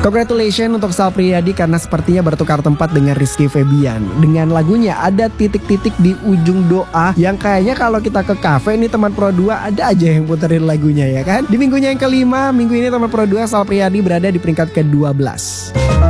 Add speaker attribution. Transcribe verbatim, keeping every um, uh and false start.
Speaker 1: Congratulations untuk Sal Priadi karena sepertinya bertukar tempat dengan Rizky Febian. Dengan lagunya ada titik-titik di ujung doa yang kayaknya kalau kita ke kafe nih teman Pro dua ada aja yang puterin lagunya ya kan. Di minggunya yang kelima, minggu ini teman Pro dua Sal Priadi berada di peringkat ke dua belas.